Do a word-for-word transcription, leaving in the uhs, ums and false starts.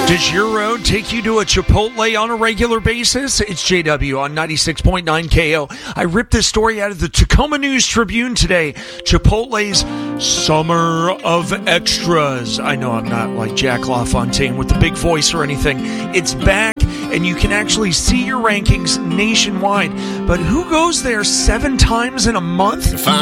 Does your road take you to a Chipotle on a regular basis? It's J W on ninety-six point nine K O. I ripped this story out of the Tacoma News Tribune today. Chipotle's Summer of Extras. I know I'm not like Jack LaFontaine with the big voice or anything. It's back, and you can actually see your rankings nationwide. But who goes there seven times in a month?